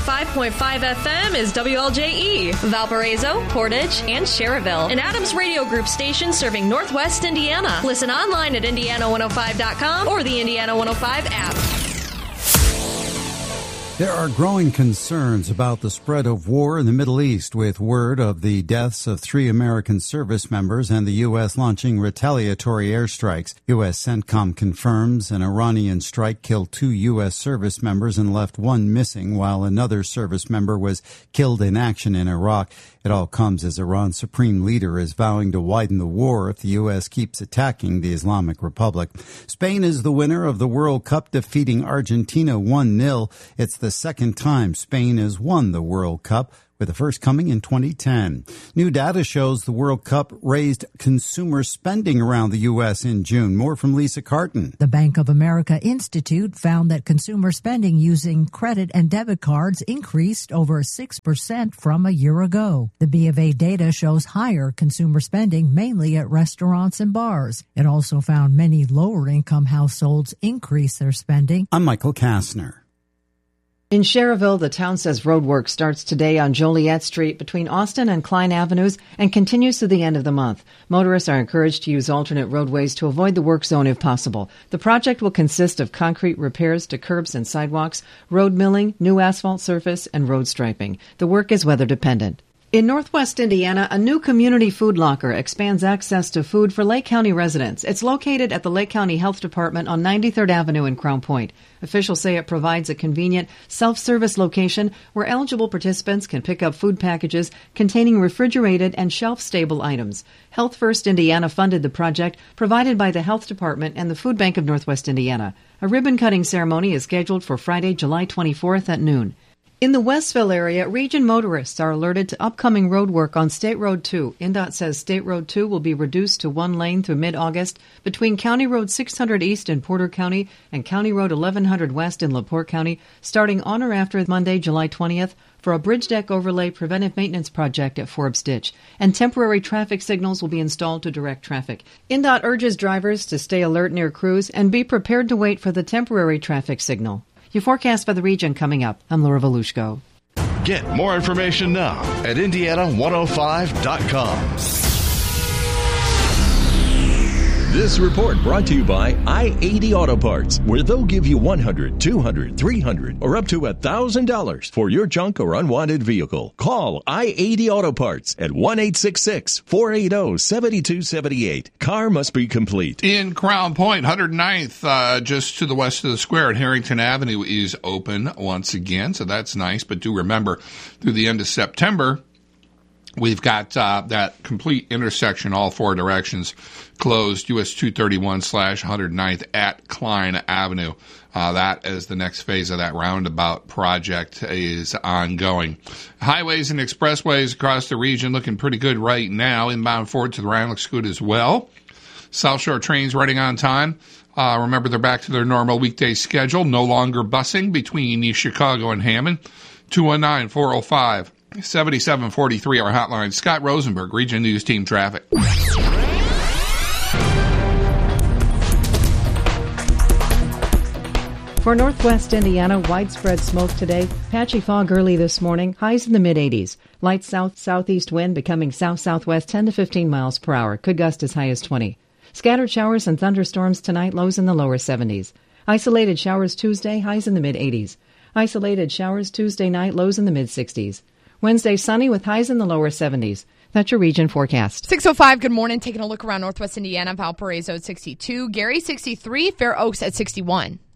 105.5 FM is WLJE, Valparaiso, Portage, and Cherryville, an Adams Radio Group station serving Northwest Indiana. Listen online at Indiana105.com or the Indiana 105 app. There are growing concerns about the spread of war in the Middle East, with word of the deaths of 3 American service members and the U.S. launching retaliatory airstrikes. U.S. CENTCOM confirms an Iranian strike killed 2 U.S. service members and left 1 missing, while another service member was killed in action in Iraq. It all comes as Iran's supreme leader is vowing to widen the war if the U.S. keeps attacking the Islamic Republic. Spain is the winner of the World Cup, defeating Argentina 1-0. It's the second time Spain has won the World Cup, with the first coming in 2010. New data shows the World Cup raised consumer spending around the U.S. in June. More from Lisa Carton. The Bank of America Institute found that consumer spending using credit and debit cards increased over 6% from a year ago. The B of A data shows higher consumer spending, mainly at restaurants and bars. It also found many lower-income households increase their spending. I'm Michael Kastner. In Cherryville, the town says road work starts today on Joliet Street between Austin and Klein Avenues and continues to the end of the month. Motorists are encouraged to use alternate roadways to avoid the work zone if possible. The project will consist of concrete repairs to curbs and sidewalks, road milling, new asphalt surface, and road striping. The work is weather dependent. In Northwest Indiana, a new community food locker expands access to food for Lake County residents. It's located at the Lake County Health Department on 93rd Avenue in Crown Point. Officials say it provides a convenient self-service location where eligible participants can pick up food packages containing refrigerated and shelf-stable items. Health First Indiana funded the project, provided by the Health Department and the Food Bank of Northwest Indiana. A ribbon-cutting ceremony is scheduled for Friday, July 24th at noon. In the Westville area, region motorists are alerted to upcoming road work on State Road 2. INDOT says State Road 2 will be reduced to 1 lane through mid-August between County Road 600 East in Porter County and County Road 1100 West in LaPorte County, starting on or after Monday, July 20th, for a bridge deck overlay preventive maintenance project at Forbes Ditch, and temporary traffic signals will be installed to direct traffic. INDOT urges drivers to stay alert near crews and be prepared to wait for the temporary traffic signal. Your forecast for the region coming up. I'm Laura Volushko. Get more information now at Indiana105.com. This report brought to you by I-80 Auto Parts, where they'll give you $100, $200, $300, or up to $1,000 for your junk or unwanted vehicle. Call I-80 Auto Parts at 1-866-480-7278. Car must be complete. In Crown Point, 109th, just to the west of the square at Harrington Avenue is open once again, so that's nice. But do remember, through the end of September, we've got that complete intersection, all 4 directions, closed, US 231/109th at Klein Avenue. That is the next phase of that roundabout project is ongoing. Highways and expressways across the region looking pretty good right now. Inbound forward to the Rhine looks good as well. South Shore trains running on time. Remember, they're back to their normal weekday schedule. No longer busing between East Chicago and Hammond. 219-405-7743, our hotline. Scott Rosenberg, Region News Team Traffic. For Northwest Indiana, widespread smoke today. Patchy fog early this morning. Highs in the mid-80s. Light south-southeast wind becoming south-southwest 10 to 15 miles per hour. Could gust as high as 20. Scattered showers and thunderstorms tonight. Lows in the lower 70s. Isolated showers Tuesday. Highs in the mid-80s. Isolated showers Tuesday night. Lows in the mid-60s. Wednesday sunny with highs in the lower 70s. That's your region forecast. 6:05, good morning. Taking a look around Northwest Indiana. Valparaiso at 62. Gary, 63. Fair Oaks at 61.